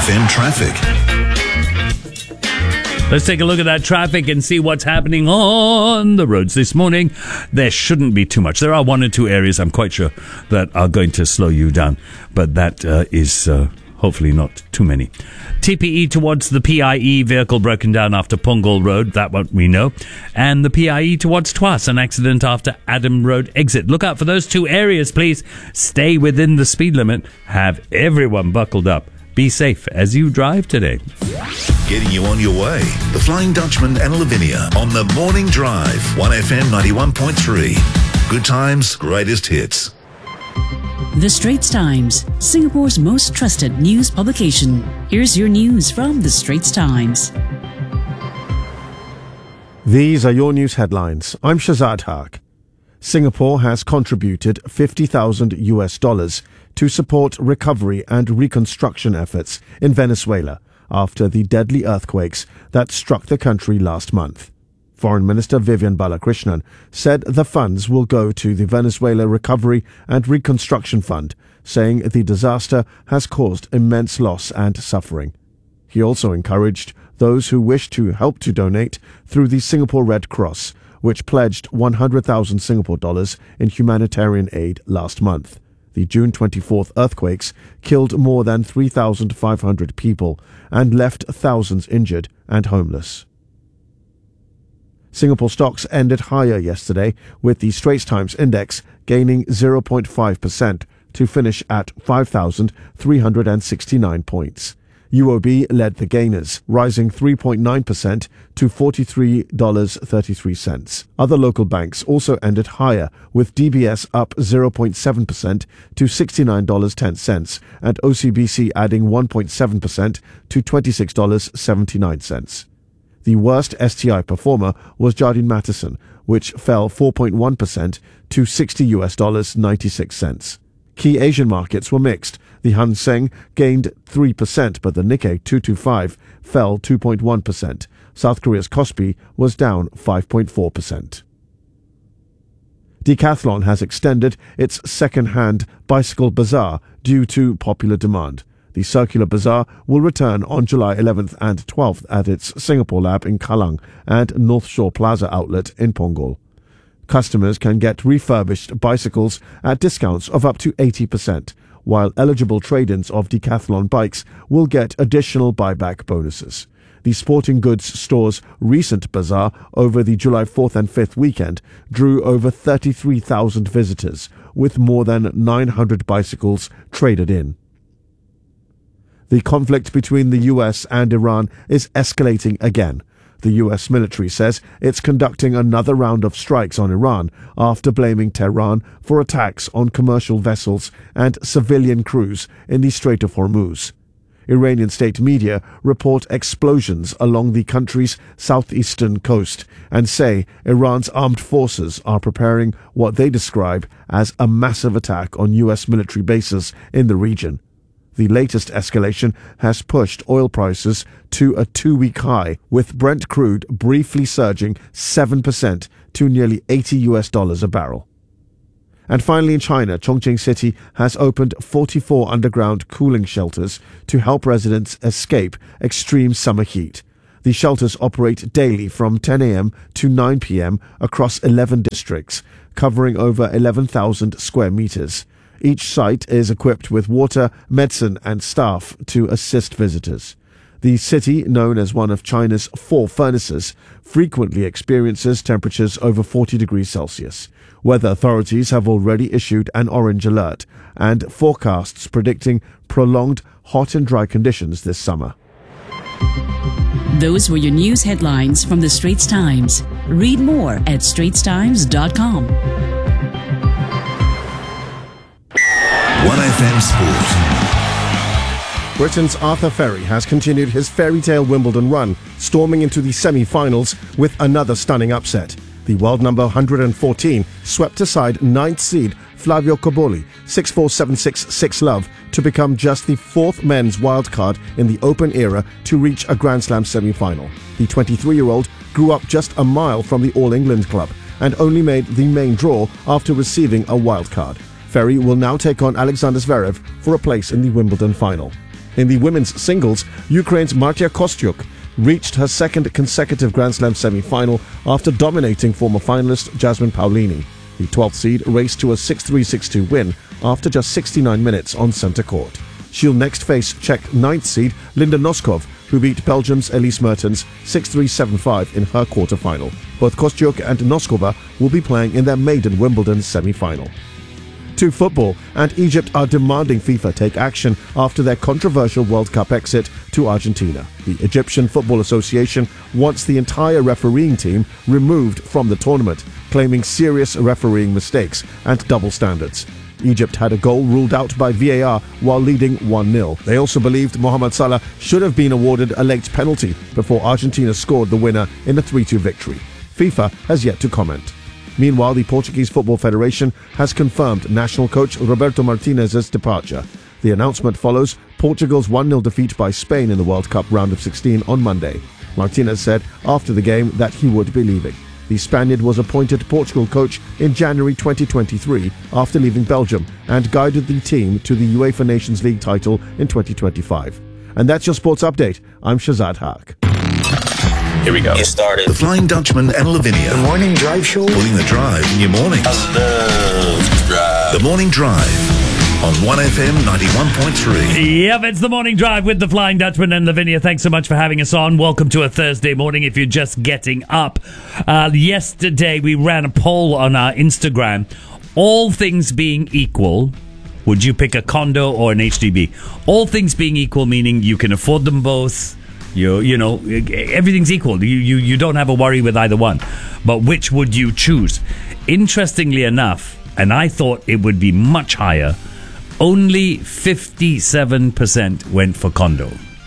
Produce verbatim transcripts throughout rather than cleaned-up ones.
F M traffic. Let's take a look at that traffic and see what's happening on the roads this morning. There shouldn't be too much. There are one or two areas, I'm quite sure, that are going to slow you down. But that uh, is uh, hopefully not too many. T P E towards the P I E, vehicle broken down after Punggol Road, that one we know. And the P I E towards Tuas, an accident after Adam Road exit. Look out for those two areas, please. Stay within the speed limit. Have everyone buckled up. Be safe as you drive today. Getting you on your way. The Flying Dutchman and Lavinia on the Morning Drive. one F M ninety-one point three. Good times, greatest hits. The Straits Times, Singapore's most trusted news publication. Here's your news from The Straits Times. These are your news headlines. I'm Shazad Haq. Singapore has contributed fifty thousand U S dollars to support recovery and reconstruction efforts in Venezuela after the deadly earthquakes that struck the country last month. Foreign Minister Vivian Balakrishnan said the funds will go to the Venezuela Recovery and Reconstruction Fund, saying the disaster has caused immense loss and suffering. He also encouraged those who wish to help to donate through the Singapore Red Cross, which pledged one hundred thousand Singapore dollars in humanitarian aid last month. The June twenty-fourth earthquakes killed more than three thousand five hundred people and left thousands injured and homeless. Singapore stocks ended higher yesterday, with the Straits Times Index gaining zero point five percent to finish at five thousand three hundred sixty-nine points. U O B led the gainers, rising three point nine percent to forty-three dollars and thirty-three cents. Other local banks also ended higher, with D B S up zero point seven percent to sixty-nine dollars and ten cents and O C B C adding one point seven percent to twenty-six dollars and seventy-nine cents. The worst S T I performer was Jardine Matheson, which fell four point one percent to sixty U S dollars and ninety-six cents. Key Asian markets were mixed. The Hang Seng gained three percent, but the Nikkei two twenty-five fell two point one percent. South Korea's Kospi was down five point four percent. Decathlon has extended its second-hand bicycle bazaar due to popular demand. The circular bazaar will return on July eleventh and twelfth at its Singapore lab in Kallang and North Shore Plaza outlet in Punggol. Customers can get refurbished bicycles at discounts of up to eighty percent, while eligible trade-ins of Decathlon bikes will get additional buyback bonuses. The sporting goods store's recent bazaar over the July fourth and fifth weekend drew over thirty-three thousand visitors, with more than nine hundred bicycles traded in. The conflict between the U S and Iran is escalating again. The U S military says it's conducting another round of strikes on Iran after blaming Tehran for attacks on commercial vessels and civilian crews in the Strait of Hormuz. Iranian state media report explosions along the country's southeastern coast and say Iran's armed forces are preparing what they describe as a massive attack on U S military bases in the region. The latest escalation has pushed oil prices to a two-week high, with Brent crude briefly surging seven percent to nearly eighty U S dollars a barrel. And finally in China, Chongqing City has opened forty-four underground cooling shelters to help residents escape extreme summer heat. The shelters operate daily from ten a.m. to nine p.m. across eleven districts, covering over eleven thousand square meters. Each site is equipped with water, medicine and staff to assist visitors. The city, known as one of China's four furnaces, frequently experiences temperatures over forty degrees Celsius. Weather authorities have already issued an orange alert and forecasts predicting prolonged hot and dry conditions this summer. Those were your news headlines from The Straits Times. Read more at straits times dot com. one F M Sport. Britain's Arthur Ferry has continued his fairy tale Wimbledon run, storming into the semi-finals with another stunning upset. The world number one hundred fourteen swept aside ninth seed Flavio Cobolli six four seven six six love to become just the fourth men's wildcard in the Open era to reach a Grand Slam semi-final. The twenty-three-year-old grew up just a mile from the All England club and only made the main draw after receiving a wildcard. Ferry will now take on Alexander Zverev for a place in the Wimbledon final. In the women's singles, Ukraine's Martia Kostyuk reached her second consecutive Grand Slam semi-final after dominating former finalist Jasmine Paolini. The twelfth seed raced to a six three six two win after just sixty-nine minutes on centre court. She'll next face Czech ninth seed Linda Noskov, who beat Belgium's Elise Mertens six three seven five in her quarter-final. Both Kostyuk and Noskova will be playing in their maiden Wimbledon semi-final. To football, and Egypt are demanding FIFA take action after their controversial World Cup exit to Argentina. The Egyptian Football Association wants the entire refereeing team removed from the tournament, claiming serious refereeing mistakes and double standards. Egypt had a goal ruled out by V A R while leading one nil. They also believed Mohamed Salah should have been awarded a late penalty before Argentina scored the winner in a three two victory. FIFA has yet to comment. Meanwhile, the Portuguese Football Federation has confirmed national coach Roberto Martinez's departure. The announcement follows Portugal's one nil defeat by Spain in the World Cup round of sixteen on Monday. Martinez said after the game that he would be leaving. The Spaniard was appointed Portugal coach in January twenty twenty-three after leaving Belgium and guided the team to the UEFA Nations League title in twenty twenty-five. And that's your sports update. I'm Shazad Haq. Here we go. It started. The Flying Dutchman and Lavinia. The Morning Drive Show. Putting the drive in your morning. The drive. The Morning Drive on one F M ninety-one point three. Yep, it's the Morning Drive with the Flying Dutchman and Lavinia. Thanks so much for having us on. Welcome to a Thursday morning if you're just getting up. Uh, yesterday, we ran a poll on our Instagram. All things being equal, would you pick a condo or an H D B? All things being equal, meaning you can afford them both. You you know, everything's equal. You, you you don't have a worry with either one. But which would you choose? Interestingly enough, and I thought it would be much higher, only fifty-seven percent went for condo.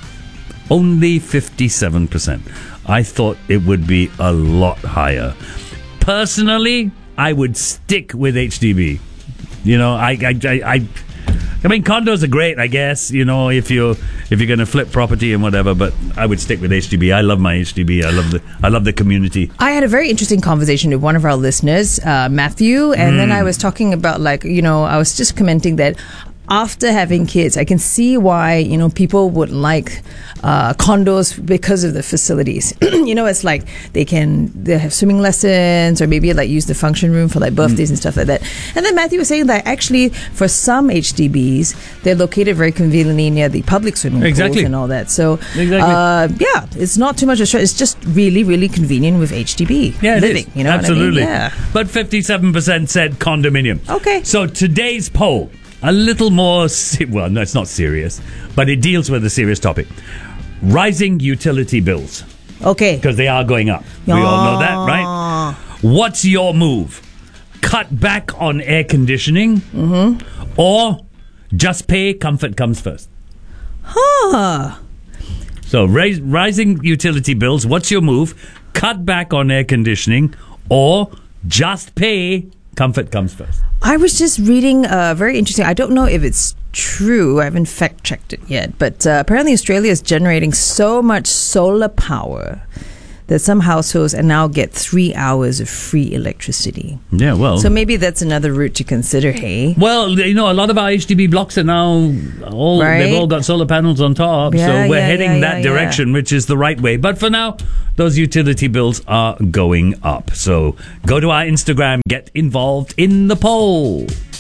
Only fifty-seven percent. I thought it would be a lot higher. Personally, I would stick with H D B. You know, I I I, I I mean, condos are great, I guess, you know, if you're if you're going to flip property and whatever, but I would stick with H D B. I love my H D B. I love the I love the community. I had a very interesting conversation with one of our listeners, uh, Matthew, and mm. then I was talking about, like, you know, I was just commenting that after having kids, I can see why, you know, people would like uh, condos because of the facilities. You know, it's like they can they have swimming lessons, or maybe like use the function room for like birthdays mm. and stuff like that. And then Matthew was saying that actually for some H D Bs, they're located very conveniently near the public swimming exactly. pools and all that. So exactly. uh, yeah, it's not too much of a stress. It's just really, really convenient with H D B yeah, living. It is. You know Absolutely. what I mean? Yeah. But fifty-seven percent said condominium. Okay. So today's poll, a little more, se- well, no, it's not serious, but it deals with a serious topic. Rising utility bills. Okay. Because they are going up. We all know that, right? What's your move? Cut back on air conditioning? Mm-hmm. Or just pay, comfort comes first? Huh. So, rais- rising utility bills, what's your move? Cut back on air conditioning or just pay, comfort comes first? I was just reading uh, very interesting. I don't know if it's true. I haven't fact checked it yet. But uh, apparently Australia is generating so much solar power that some households are now get three hours of free electricity. Yeah, well. So maybe that's another route to consider, hey? Well, you know, a lot of our H D B blocks are now, all Right. they've all got solar panels on top. Yeah, so we're yeah, heading yeah, that yeah, direction, yeah. which is the right way. But for now, those utility bills are going up. So go to our Instagram, get involved in the poll.